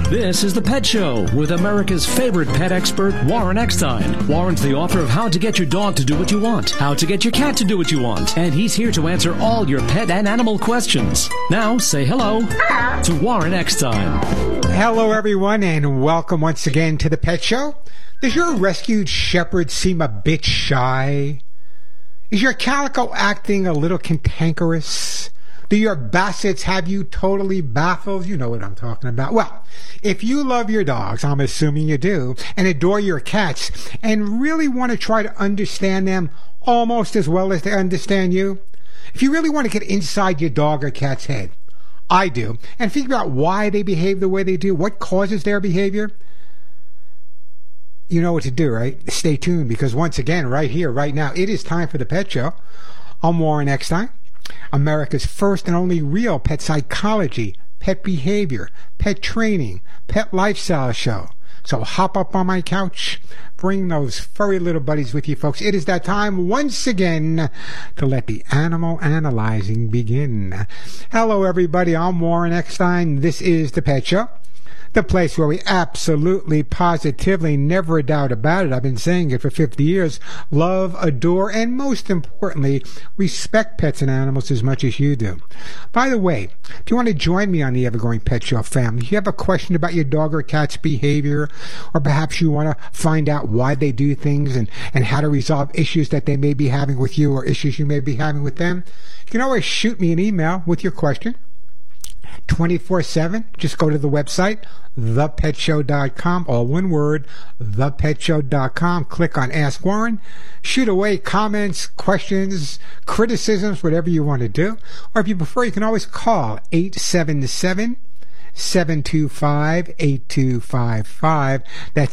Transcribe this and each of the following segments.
This is The Pet Show with America's favorite pet expert, Warren Eckstein. Warren's the author of How to Get Your Dog to Do What You Want, How to Get Your Cat to Do What You Want, and he's here to answer all your pet and animal questions. Now, say hello to Warren Eckstein. Hello, everyone, and welcome once again to The Pet Show. Does your rescued shepherd seem a bit shy? Is your calico acting a little cantankerous? Do your bassets have you totally baffled? You know what I'm talking about. Well, if you love your dogs, I'm assuming you do, and adore your cats, and really want to try to understand them almost as well as they understand you, if you really want to get inside your dog or cat's head, I do, and figure out why they behave the way they do, what causes their behavior, you know what to do, right? Stay tuned, because once again, right here, right now, it is time for The Pet Show. I'm Warren Eckstein, America's first and only real pet psychology, pet behavior, pet training, pet lifestyle show. So hop up on my couch, bring those furry little buddies with you, folks. It is that time once again to let the animal analyzing begin. Hello, everybody. I'm Warren Eckstein. This is The Pet Show, the place where we absolutely, positively, never a doubt about it, I've been saying it for 50 years, love, adore, and most importantly, respect pets and animals as much as you do. By the way, if you want to join me on the Evergrowing Pet Show family, if you have a question about your dog or cat's behavior, or perhaps you want to find out why they do things and how to resolve issues that they may be having with you or issues you may be having with them, you can always shoot me an email with your question. 24/7. Just go to the website, thepetshow.com, all one word, thepetshow.com. Click on Ask Warren. Shoot away comments, questions, criticisms, whatever you want to do. Or if you prefer, you can always call 877-725-8255. That's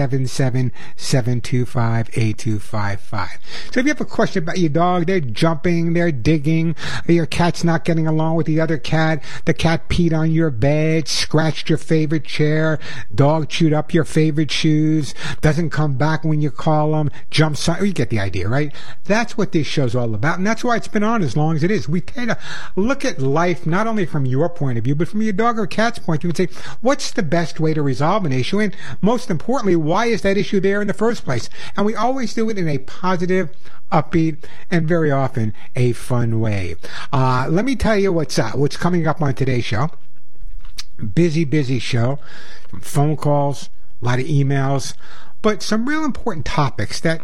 877-725-8255. So if you have a question about your dog, they're jumping, they're digging, your cat's not getting along with the other cat, the cat peed on your bed, scratched your favorite chair, dog chewed up your favorite shoes, doesn't come back when you call them, jumps on, you get the idea, right? That's what this show's all about, and that's why it's been on as long as it is. We try to look at life not only from your point of view, but from your dog or cat's point, you would say, what's the best way to resolve an issue? And most importantly, why is that issue there in the first place? And we always do it in a positive, upbeat, and very often a fun way. Let me tell you what's coming up on today's show. Busy show. Some phone calls, a lot of emails, but some real important topics that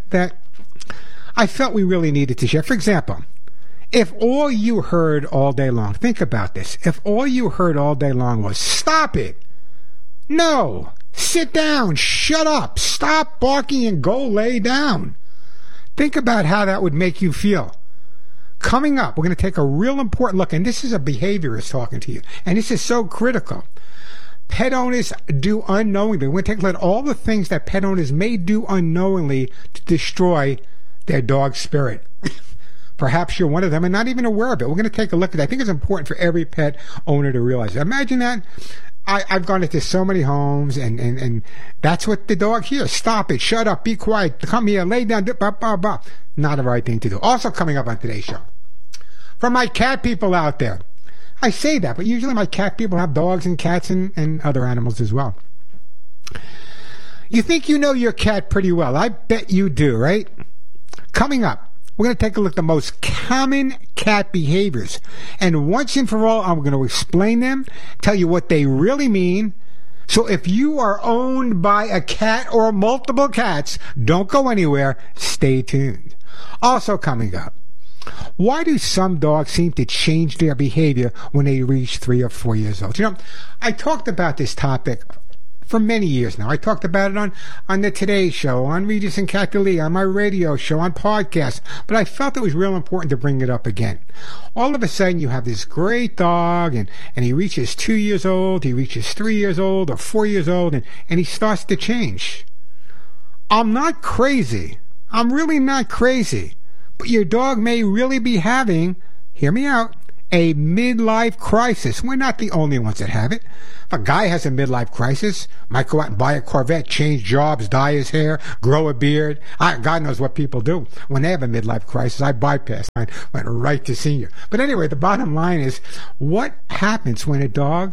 I felt we really needed to share. For example, if all you heard all day long, think about this. If all you heard all day long was, stop it, no, sit down, shut up, stop barking and go lay down. Think about how that would make you feel. Coming up, we're going to take a real important look, and this is a behaviorist talking to you, and this is so critical. Pet owners do unknowingly. We're going to take a look at all the things that pet owners may do unknowingly to destroy their dog's spirit. Perhaps you're one of them and not even aware of it. We're going to take a look at that. I think it's important for every pet owner to realize. Imagine that. I've gone into so many homes, and that's what the dog hears. Stop it. Shut up. Be quiet. Come here. Lay down. Blah, blah, blah. Not the right thing to do. Also coming up on today's show, from my cat people out there. I say that, but usually my cat people have dogs and cats and other animals as well. You think you know your cat pretty well. I bet you do, right? Coming up, we're going to take a look at the most common cat behaviors. And once and for all, I'm going to explain them, tell you what they really mean. So if you are owned by a cat or multiple cats, don't go anywhere. Stay tuned. Also coming up, why do some dogs seem to change their behavior when they reach 3 or 4 years old? You know, I talked about this topic for many years now. I talked about it on the Today Show, on Regis and Cattoli, on my radio show, on podcasts, but I felt it was real important to bring it up again. All of a sudden, you have this great dog, and he reaches 2 years old, he reaches 3 years old, or 4 years old, and he starts to change. I'm not crazy. I'm really not crazy. But your dog may really be having, hear me out, a midlife crisis. We're not the only ones that have it. If a guy has a midlife crisis, might go out and buy a Corvette, change jobs, dye his hair, grow a beard. God knows what people do when they have a midlife crisis. I bypassed. I went right to senior. But anyway, the bottom line is, what happens when a dog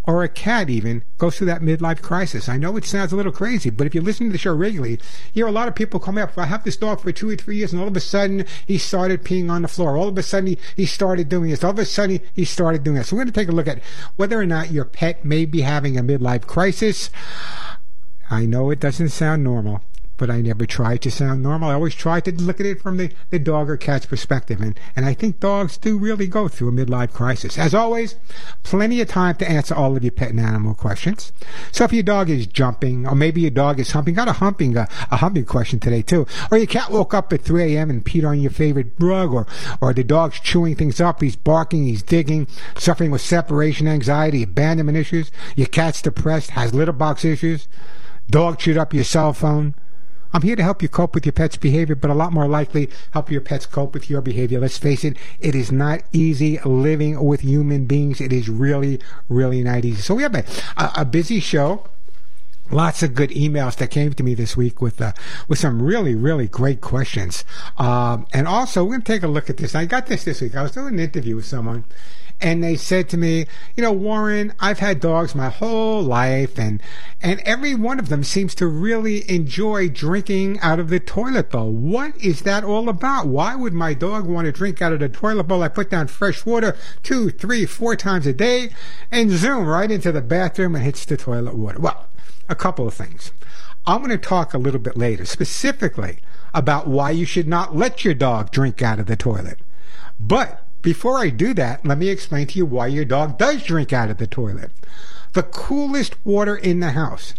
or a cat even goes through that midlife crisis. I know it sounds a little crazy, but if you listen to the show regularly, you hear a lot of people come up, I have this dog for 2 or 3 years, and all of a sudden he started peeing on the floor. All of a sudden he started doing this. All of a sudden he started doing this. So we're going to take a look at whether or not your pet may be having a midlife crisis. I know it doesn't sound normal, but I never tried to sound normal. I always tried to look at it from the dog or cat's perspective. And I think dogs do really go through a midlife crisis. As always, plenty of time to answer all of your pet and animal questions. So if your dog is jumping, or maybe your dog is humping, got a humping question today too. Or your cat woke up at 3 a.m. and peed on your favorite rug, or the dog's chewing things up, he's barking, he's digging, suffering with separation anxiety, abandonment issues, your cat's depressed, has litter box issues, dog chewed up your cell phone. I'm here to help you cope with your pet's behavior, but a lot more likely help your pets cope with your behavior. Let's face it, it is not easy living with human beings. It is really, really not easy. So we have a busy show. Lots of good emails that came to me this week with some really, really great questions. And also, we're going to take a look at this. I got this week. I was doing an interview with someone, and they said to me, Warren, I've had dogs my whole life, and every one of them seems to really enjoy drinking out of the toilet bowl. What is that all about? Why would my dog want to drink out of the toilet bowl? I put down fresh water 2, 3, 4 times a day, and zoom right into the bathroom and hits the toilet water. Well, a couple of things. I'm going to talk a little bit later, specifically about why you should not let your dog drink out of the toilet. But before I do that, let me explain to you why your dog does drink out of the toilet. The coolest water in the house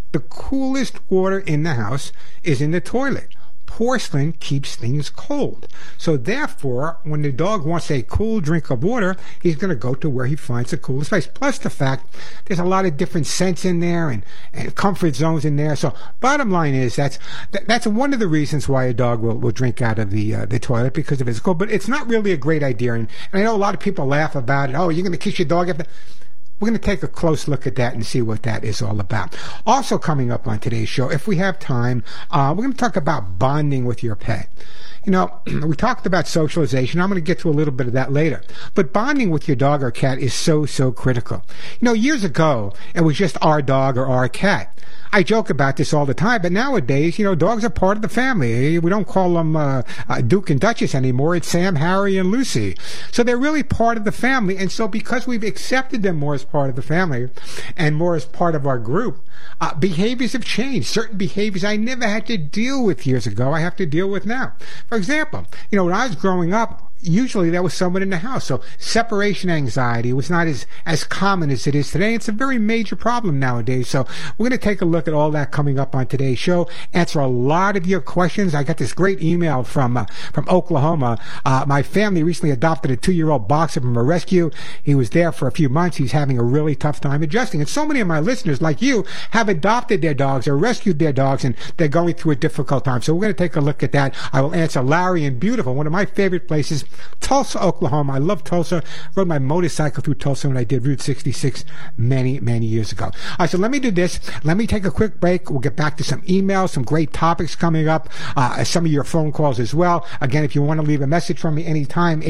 is in the toilet. Porcelain keeps things cold. So therefore, when the dog wants a cool drink of water, he's going to go to where he finds the coolest place. Plus the fact there's a lot of different scents in there and comfort zones in there. So bottom line is that's one of the reasons why a dog will drink out of the toilet, because of its cold. But it's not really a great idea. And I know a lot of people laugh about it. Oh, you're going to kiss your dog after. We're going to take a close look at that and see what that is all about. Also coming up on today's show, if we have time, we're going to talk about bonding with your pet. We talked about socialization. I'm going to get to a little bit of that later. But bonding with your dog or cat is so, so critical. Years ago, it was just our dog or our cat. I joke about this all the time, but nowadays, dogs are part of the family. We don't call them Duke and Duchess anymore. It's Sam, Harry, and Lucy. So they're really part of the family. And so because we've accepted them more as part of the family and more as part of our group, behaviors have changed. Certain behaviors I never had to deal with years ago, I have to deal with now. For example, when I was growing up, usually there was someone in the house. So separation anxiety was not as common as it is today. It's a very major problem nowadays. So we're going to take a look at all that coming up on today's show, answer a lot of your questions. I got this great email from Oklahoma. My family recently adopted a 2-year-old boxer from a rescue. He was there for a few months. He's having a really tough time adjusting. And so many of my listeners, like you, have adopted their dogs or rescued their dogs, and they're going through a difficult time. So we're going to take a look at that. I will answer Larry in beautiful, one of my favorite places, Tulsa, Oklahoma. I love Tulsa. Rode my motorcycle through Tulsa when I did Route 66 many, many years ago. All right, so let me do this. Let me take a quick break. We'll get back to some emails, some great topics coming up, some of your phone calls as well. Again, if you want to leave a message from me anytime,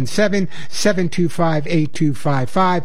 877-725-8255,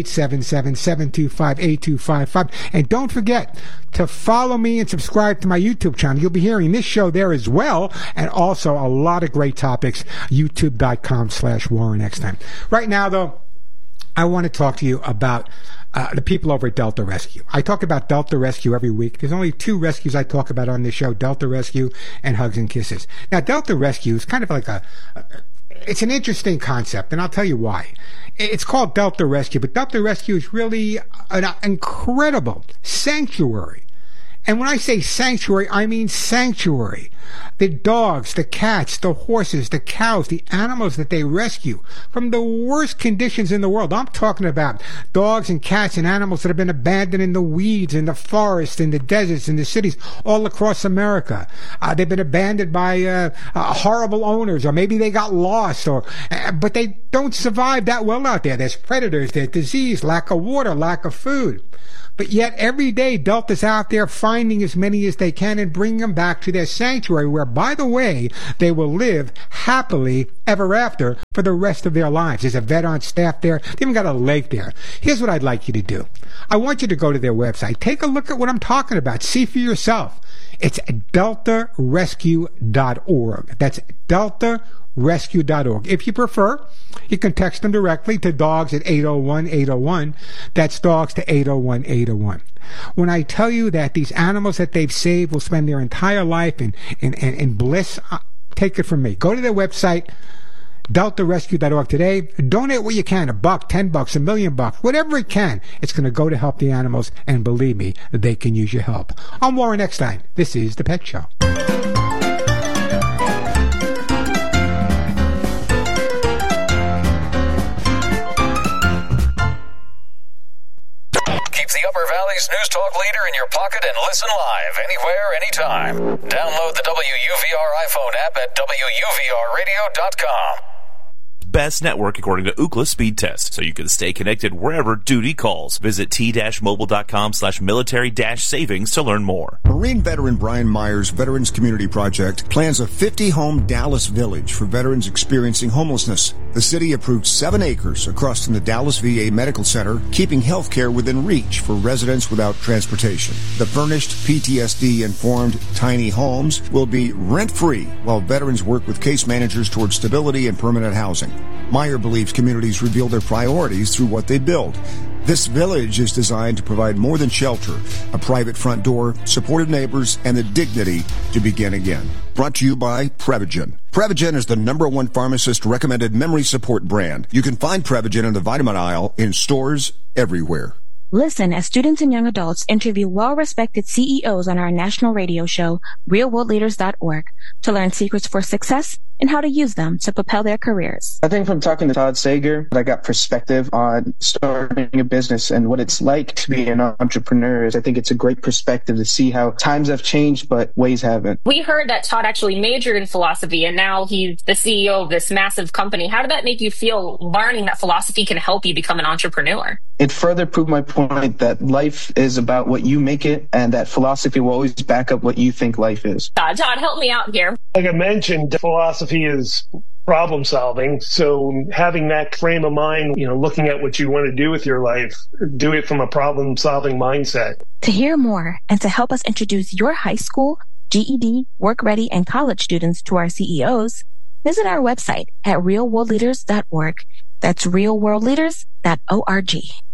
877-725-8255. And don't forget to follow me and subscribe to my YouTube channel. You'll be hearing this show there as well, and also a lot of great topics, youtube.com/Warren Eckstein. Right now, though, I want to talk to you about the people over at Delta Rescue. I talk about Delta Rescue every week. There's only 2 rescues I talk about on this show, Delta Rescue and Hugs and Kisses. Now, Delta Rescue is kind of like it's an interesting concept, and I'll tell you why. It's called Delta Rescue, but Delta Rescue is really an incredible sanctuary. And when I say sanctuary, I mean sanctuary. The dogs, the cats, the horses, the cows, the animals that they rescue from the worst conditions in the world. I'm talking about dogs and cats and animals that have been abandoned in the weeds, in the forests, in the deserts, in the cities all across America. They've been abandoned by horrible owners, or maybe they got lost, but they don't survive that well out there. There's predators, there's disease, lack of water, lack of food. But yet every day Delta's out there finding as many as they can and bringing them back to their sanctuary where, by the way, they will live happily ever after for the rest of their lives. There's a vet on staff there. They even got a lake there. Here's what I'd like you to do. I want you to go to their website. Take a look at what I'm talking about. See for yourself. It's deltarescue.org. That's deltarescue.org. If you prefer, you can text them directly to dogs at 801-801. That's dogs to 801-801. When I tell you that these animals that they've saved will spend their entire life in bliss, take it from me. Go to their website, deltarescue.org today. Donate what you can, $1, $10, $1 million, whatever it can. It's going to go to help the animals, and believe me, they can use your help. I'm Warren Eckstein. This is The Pet Show. Keep the Upper Valley's News Talk leader in your pocket and listen live anywhere, anytime. Download the WUVR iPhone app at WUVRradio.com. Best network according to Ookla Speed Test, so you can stay connected wherever duty calls. Visit t-mobile.com/military-savings to learn more. Marine veteran Brian Myers' Veterans Community Project plans a 50-home Dallas village for veterans experiencing homelessness. The city approved 7 acres across from the Dallas VA Medical Center, keeping health care within reach for residents without transportation. The furnished, PTSD-informed tiny homes will be rent-free while veterans work with case managers towards stability and permanent housing. Meyer believes communities reveal their priorities through what they build. This village is designed to provide more than shelter, a private front door, supportive neighbors, and the dignity to begin again. Brought to you by Prevagen. Prevagen is the #1 pharmacist-recommended memory support brand. You can find Prevagen in the vitamin aisle in stores everywhere. Listen as students and young adults interview well-respected CEOs on our national radio show, realworldleaders.org, to learn secrets for success and how to use them to propel their careers. I think from talking to Todd Sager, I got perspective on starting a business and what it's like to be an entrepreneur. I think it's a great perspective to see how times have changed, but ways haven't. We heard that Todd actually majored in philosophy, and now he's the CEO of this massive company. How did that make you feel, learning that philosophy can help you become an entrepreneur? It further proved my point that life is about what you make it, and that philosophy will always back up what you think life is. Todd, help me out here. Like I mentioned, philosophy is problem solving. So having that frame of mind, looking at what you want to do with your life, do it from a problem solving mindset. To hear more and to help us introduce your high school, GED, work ready, and college students to our CEOs, visit our website at realworldleaders.org. That's realworldleaders.org.